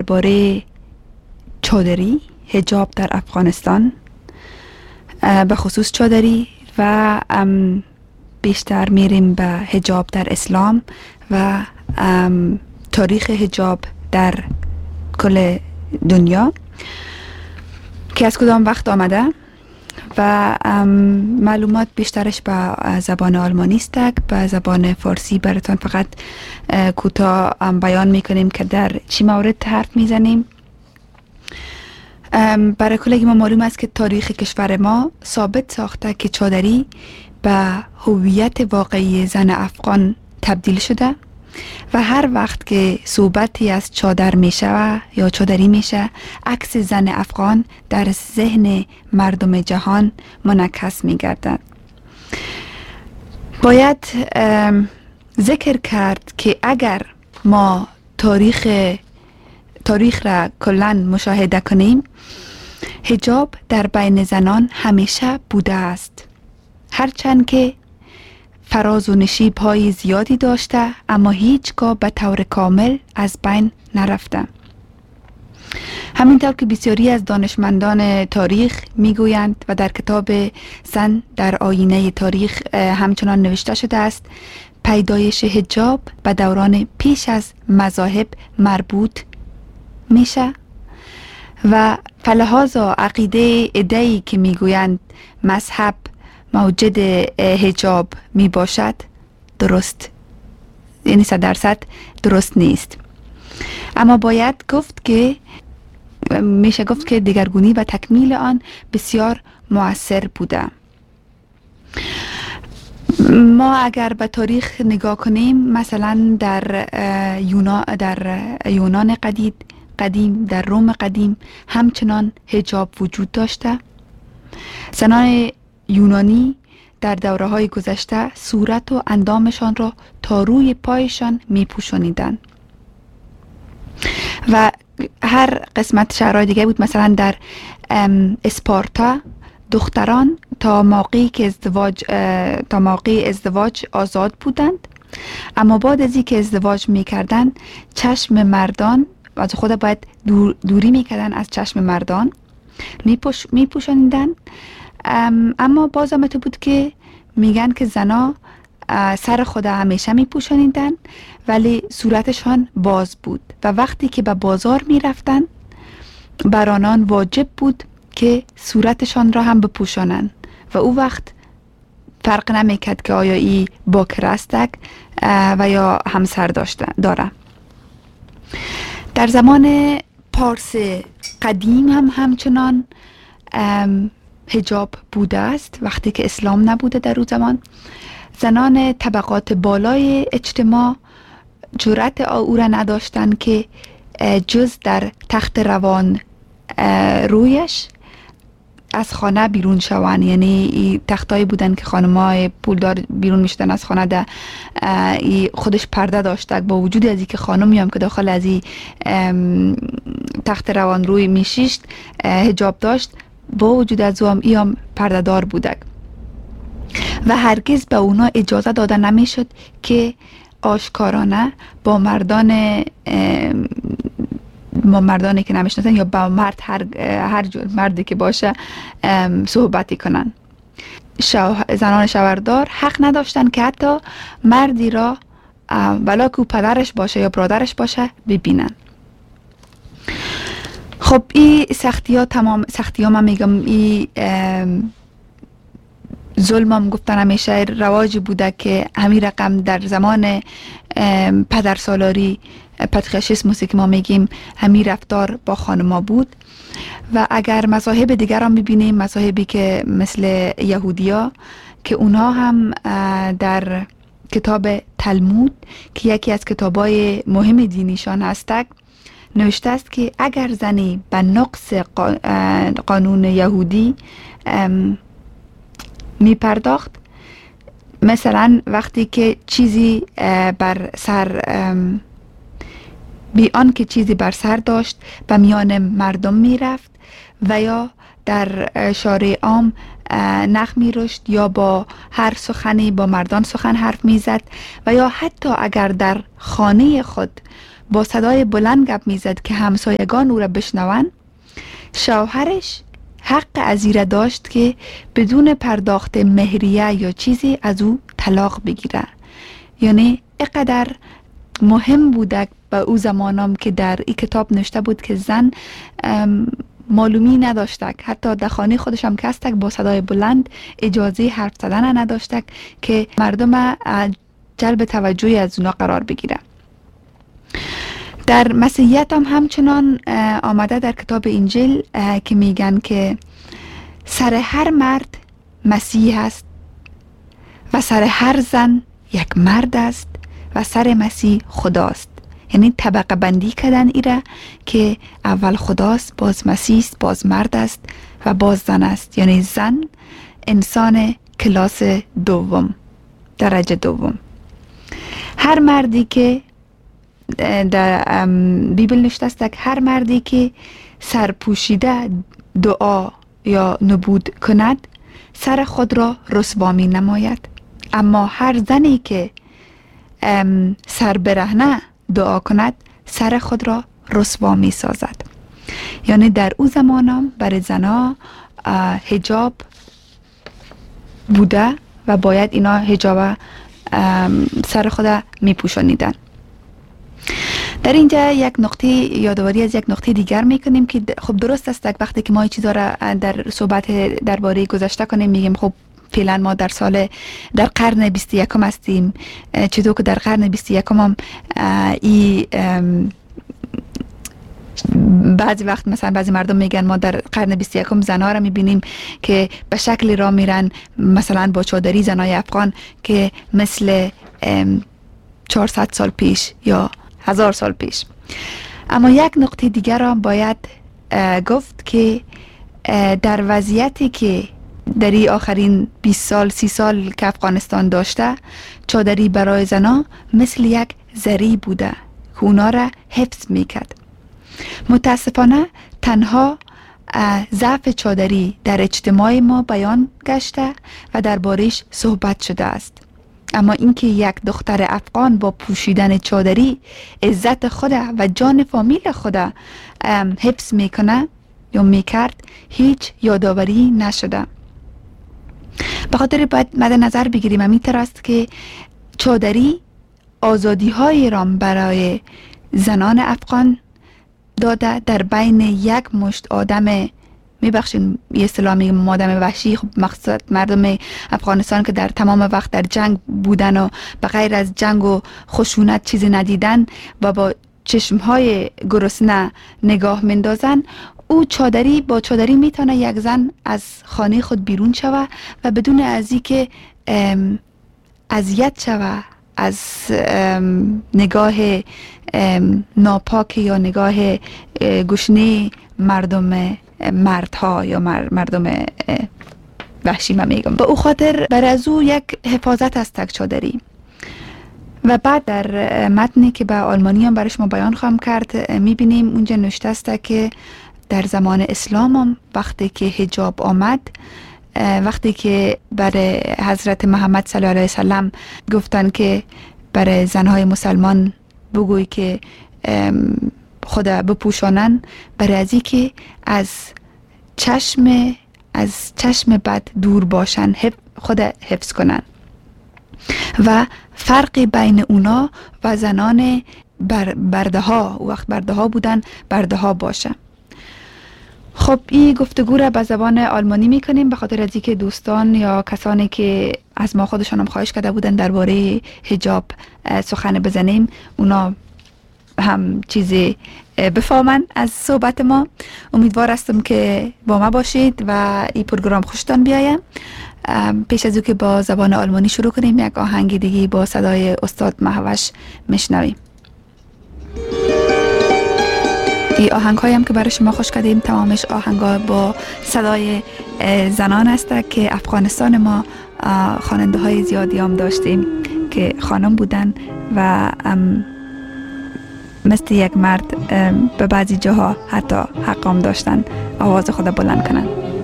درباره چادری، حجاب در افغانستان، به خصوص چادری، و بیشتر میریم به حجاب در اسلام و تاریخ حجاب در کل دنیا که از کدام وقت آمده و معلومات بیشترش به زبان آلمانی است. به زبان فارسی براتون فقط کوتاه بیان میکنیم که در چی مورد حرف میزنیم. برای کلگی ما معلوم است که تاریخ کشور ما ثابت ساخته که چادری به هویت واقعی زن افغان تبدیل شده و هر وقت که صحبتی از چادر میشه یا چادری میشه، عکس زن افغان در ذهن مردم جهان منعکس میگردد. باید ذکر کرد که اگر ما تاریخ را کلاً مشاهده کنیم، حجاب در بین زنان همیشه بوده است، هرچند که فراز و نشیب های زیادی داشته اما هیچگاه به طور کامل از بین نرفته. همینطور که بسیاری از دانشمندان تاریخ میگویند و در کتاب زن در آینه تاریخ همچنان نوشته شده است، پیدایش حجاب به دوران پیش از مذاهب مربوط میشه و فلحاظا عقیده ادعی که میگویند مذهب موجد حجاب می باشد درست، یعنی 100% درست نیست. اما باید گفت که میشه گفت که دگرگونی و تکمیل آن بسیار مؤثر بوده. ما اگر به تاریخ نگاه کنیم، مثلا در یونان قدیم، در روم قدیم همچنان حجاب وجود داشته. زنان یونانی در دوره‌های گذشته صورت و اندامشان را تا روی پایشان می پوشانیدند و هر قسمت شهرهای دیگه بود. مثلا در اسپارتا دختران تا موقعی ازدواج آزاد بودند، اما بعد از اینکه ازدواج میکردن چشم مردان از خود باید دوری میکردن از چشم مردان، میپوشانیدن. اما باز هم بود که میگن که زنا سر خود همیشه میپوشانیدن ولی صورتشان باز بود و وقتی که به بازار میرفتن بر آنان واجب بود که صورتشان را هم بپوشانند و او وقت فرق نمیکرد که آیا ای باکر است و یا همسر داره. در زمان پارس قدیم هم همچنان حجاب بوده است. وقتی که اسلام نبوده در اون زمان، زنان طبقات بالای اجتماع جرأت او را نداشتند که جز در تخت روان رویش از خانه بیرون شوند. یعنی تختایی بودن که خانم‌های پولدار بیرون میشدن از خانه، ده خودش پرده داشته، با وجود از اینکه خانمی هم که داخل از این تخت روان روی میشیشت حجاب داشت، با وجود از او هم پرده دار بوده و هرگز به اونا اجازه داده نمیشد که آشکارانه با مردانی که نمیشناسن یا با مرد هر جور مردی که باشه صحبتی کنن. زنان شوهردار حق نداشتن که حتی مردی را ولا که پدرش باشه یا برادرش باشه ببینن. خب این سختی ها من میگم، این ظلم هم گفتن همیشه رواج بوده که همین رقم در زمان پدرسالاری پاتریارشیسموسی که ما میگیم همین رفتار با خانما بود. و اگر مذاهب دیگر هم ببینیم، مذاهبی که مثل یهودیا که اونها هم در کتاب تلمود که یکی از کتابای مهم دینیشان هستند نوشته است که اگر زنی به نقص قانون یهودی می پرداخت، مثلا وقتی که چیزی بر سر بی آن که چیزی بر سر داشت به میان مردم می رفت و یا در شارع عام نخ می رشت یا با هر سخنی با مردان سخن حرف می زد و یا حتی اگر در خانه خود با صدای بلند گپ میزد که همسایگان او را بشنوند، شوهرش حق ازیره داشت که بدون پرداخت مهریه یا چیزی از او طلاق بگیره. یعنی اینقدر مهم بوده به او زمانم که در این کتاب نوشته بود که زن معلومی نداشتک، حتی در خانه خودش هم کستک با صدای بلند اجازه حرف زدن نداشتک که مردم جلب توجهی از اونا قرار بگیره. در مسیحیت هم همچنان آمده در کتاب انجیل که میگن که سر هر مرد مسیح است و سر هر زن یک مرد است و سر مسیح خداست. یعنی طبقه بندی کردن ایره که اول خداست، باز مسیح است، باز مرد است و باز زن است. یعنی زن انسان کلاس دوم، درجه دوم. هر مردی که در بیبل نوشته است که هر مردی که سرپوشیده دعا یا نبود کند سر خود را رسوا می نماید، اما هر زنی که سر برهنه دعا کند سر خود را رسوا می سازد. یعنی در او زمانم برای زنها حجاب بوده و باید اینا حجاب سر خود می پوشانیدن. در اینجا یک نقطه یادآوری از یک نقطه دیگر میکنیم که خب درست است که وقتی که ما این چیزا را در صحبت درباره گذشته کنیم میگیم خب فعلا ما در قرن 21 هستیم، چطور که در قرن 21 هم بعضی وقت مثلا بعضی مردم میگن ما در قرن 21 زنها را میبینیم که به شکلی را میرن مثلا با چادری زنای افغان که مثل 400 سال پیش یا 1000 سال پیش. اما یک نقطه دیگر را باید گفت که در وضعیتی که در این آخرین 20 سال 30 سال که افغانستان داشته، چادری برای زنها مثل یک زری بوده که اونا را حفظ میکرد. متاسفانه تنها ضعف چادری در اجتماع ما بیان گشته و درباره‌اش صحبت شده است. اما اینکه یک دختر افغان با پوشیدن چادری عزت خود و جان فامیل خود حفظ میکنه یا میکرد هیچ یادآوری نشده. به خاطر باید مد نظر بگیریم همین طور است که چادری آزادی های را برای زنان افغان داده. در بین یک مشت آدم، میبخشین یه اصطلاح میگم آدم وحشی، خب مقصد مردم افغانستان که در تمام وقت در جنگ بودن و به غیر از جنگ و خشونت چیزی ندیدن و با چشمهای گرسنه نگاه مندازن، او با چادری میتونه یک زن از خانه خود بیرون شوه و بدون از اینکه اذیت شوه از نگاه ناپاک یا نگاه گشنه مردها یا مردم وحشی ما میگم. به او خاطر بر از او یک حفاظت است تک چادری. و بعد در متنی که به آلمانی هم برای شما بیان خواهم کرد میبینیم اونجا نوشته است که در زمان اسلام هم وقتی که حجاب آمد، وقتی که برای حضرت محمد صلی الله علیه وسلم گفتن که برای زنهای مسلمان بگوی که خود بپوشانن، برای ازی که از چشم بد دور باشن، خود حفظ کنن و فرقی بین اونا و زنان برده ها، وقت برده ها بودن، برده ها باشه. خب این گفتگو را به زبان آلمانی میکنیم به خاطر از اینکه دوستان یا کسانی که از ما خودشان هم خواهش کرده بودن درباره حجاب سخن بزنیم، اونا هم چیزی بفهمن از صحبت ما. امیدوار هستم که با ما باشید و این پروگرام خوشتان بیایم. پیش از او که با زبان آلمانی شروع کنیم، یک آهنگ دیگه با صدای استاد مهوش میشنویم. این آهنگ هایم که برای شما خوش کردیم تمامش آهنگ ها با صدای زنان است که افغانستان ما خواننده های زیادی هم داشتیم که خانم بودن و مثل یک مرد به بعضی جاها حتی حقام داشتن آواز خود بلند کنن.